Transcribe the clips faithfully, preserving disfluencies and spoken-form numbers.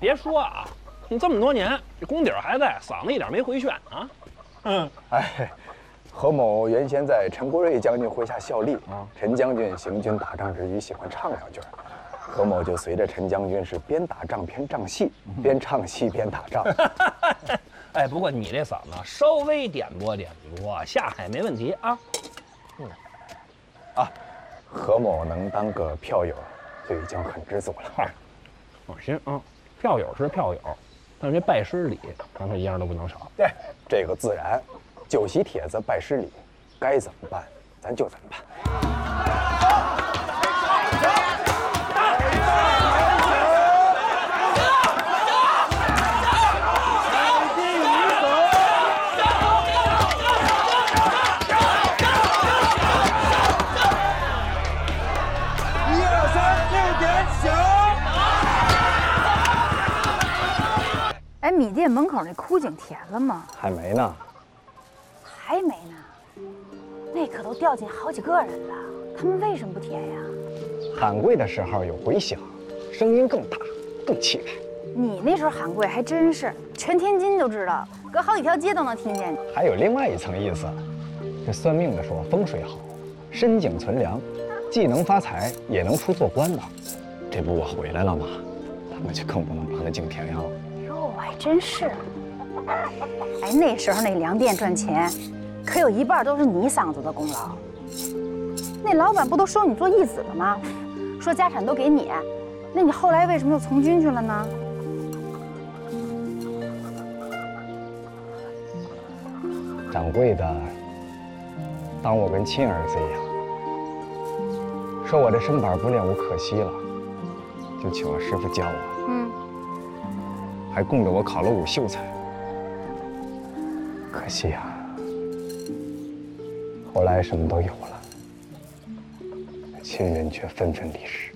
别说啊，你这么多年，这功底还在，嗓子一点没回旋啊。嗯， 哎，何某原先在陈国瑞将军麾下效力啊，陈将军行军打仗之余喜欢唱两句，何某就随着陈将军是边打仗边唱戏，边唱戏边打仗。 哎，不过你这嗓子稍微点拨点拨，下海没问题啊。嗯， 啊，何某能当个票友，就已经很知足了。 嗨，放心啊，票友是票友，但是这拜师礼咱可一样都不能少。 对，这个自然，酒席帖子拜师礼，该怎么办咱就怎么办。 哎，米店门口那枯井填了吗？ 还没呢。 还没呢，那可都掉进好几个人了，他们为什么不填呀？ 喊跪的时候有回响，声音更大，更气派。 你那时候喊跪还真是，全天津都知道，隔好几条街都能听见。 还有另外一层意思，这算命的说风水好，深井存粮，既能发财，也能出做官呢。这不我回来了吗？他们就更不能把那井填上了。 哟，还真是。哎，那时候那粮店赚钱，可有一半都是你嗓子的功劳。那老板不都收你做义子了吗？说家产都给你，那你后来为什么又从军去了呢？ 掌柜的当我跟亲儿子一样，说我这身板不练武可惜了，就请了师傅教我， 嗯， 还供着我考了武秀才。可惜啊，后来什么都有了，亲人却纷纷离世。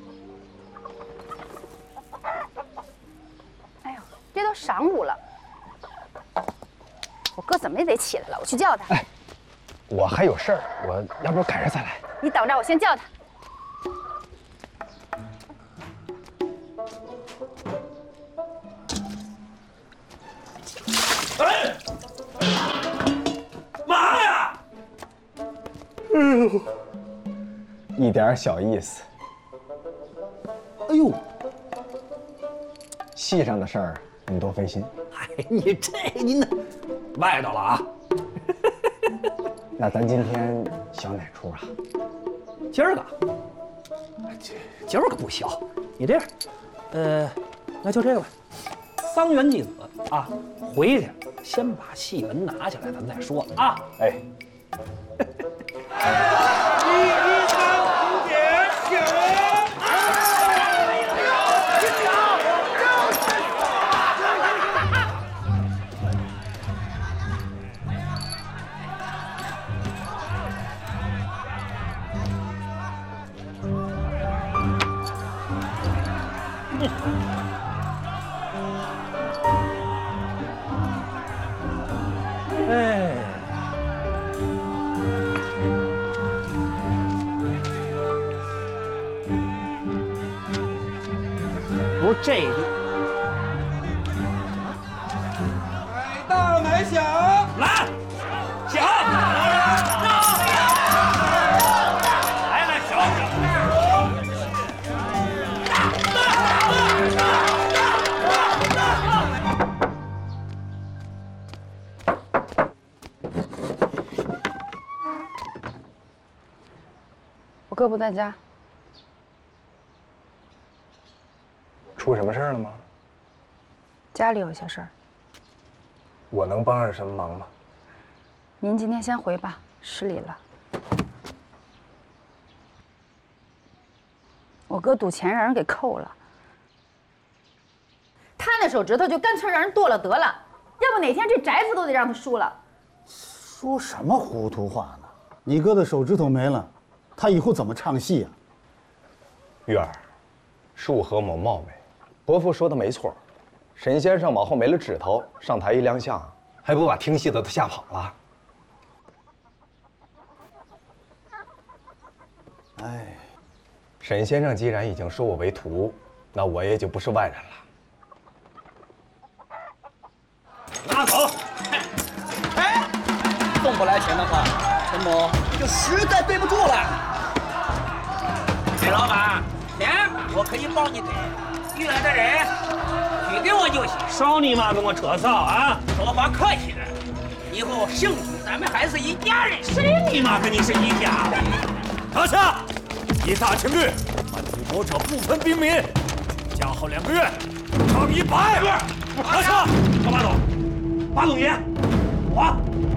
哎呦，这都晌午了，我哥怎么也得起来了，我去叫他。 哎，我还有事儿，我要不改日再来。 你等着，我先叫他。 哎，妈呀！ 哎呦，一点小意思。 哎呦， 戏上的事儿你多费心。 哎，你这您呢，外头了啊？ 那咱今天想哪出啊？ 今儿个，今今儿个不小。你这样，呃，那就这个吧。桑园祭子啊，回去先把戏文拿起来，咱再说啊。 哎。 第一场古典请。 哎，不是这个， 买大买小， 来，小，来来小小。 我哥不在家， 出什么事儿了吗？ 家里有些事儿。 我能帮上什么忙吗？ 您今天先回吧，失礼了。我哥赌钱让人给扣了，他那手指头就干脆让人剁了得了，要不哪天这宅子都得让他输了。 说什么糊涂话呢？你哥的手指头没了，他以后怎么唱戏啊？ 玉儿，恕何某冒昧，伯父说的没错，沈先生往后没了指头，上台一亮相，还不把听戏的都吓跑了？ 哎， 沈先生既然已经收我为徒，那我也就不是外人了。 拿走。 哎，送不来钱的话，陈某就实在对不住了。 李老板，钱我可以帮你给，约的人许给我就行。 少你妈跟我扯臊啊！ 说话客气点，以后姓许咱们还是一家人。 谁你妈跟你是一家的？ 拿下！以大情律，犯赌博者不分兵民，加号两个月，偿一百。拿下！ 老马总，马总爷，我，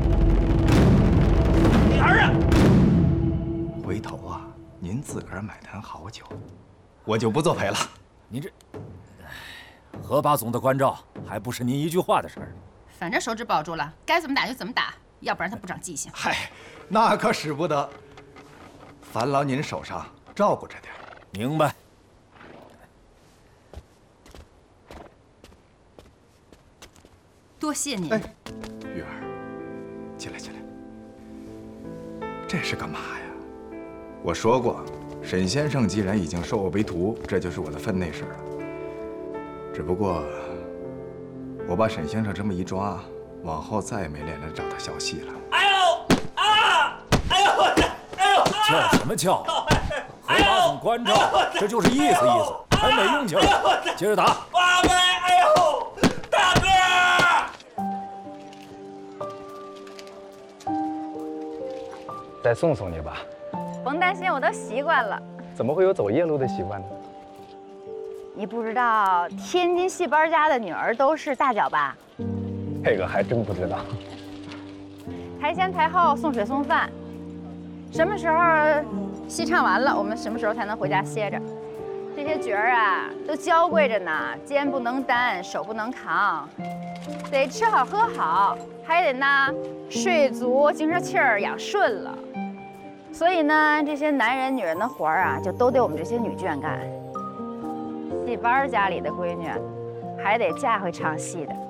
你儿啊！ 回头啊，您自个儿买坛好酒，我就不作陪了。 您这，何八总的关照还不是您一句话的事儿。 反正手指保住了，该怎么打就怎么打，要不然他不长记性。 嗨，那可使不得。烦劳您手上照顾着点。 明白。 多谢您。 哎，玉儿，起来起来。这是干嘛呀？我说过，沈先生既然已经收我为徒，这就是我的分内事了。只不过，我把沈先生这么一抓，往后再也没脸来找他消息了。 哎呦啊！哎呦哎呦！ 叫什么叫？何八总关照，这就是意思意思，还没用劲儿。接着打。 八妹，哎呦，大哥！ 再送送你吧。 甭担心，我都习惯了。 怎么会有走夜路的习惯呢？ 你不知道天津戏班家的女儿都是大脚吧？ 这个还真不知道。 台前台后送水送饭，什么时候戏唱完了，我们什么时候才能回家歇着？这些角儿啊，都娇贵着呢，肩不能担，手不能扛，得吃好喝好，还得呢睡足，精神气儿养顺了。所以呢，这些男人女人的活儿啊，就都得我们这些女眷干。戏班家里的闺女，还得嫁回唱戏的。